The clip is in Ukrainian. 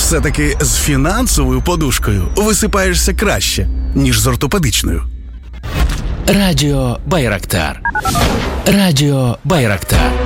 все-таки з фінансовою подушкою висипаєшся краще, ніж з ортопедичною. Радіо Байрактар. Радіо Байрактар.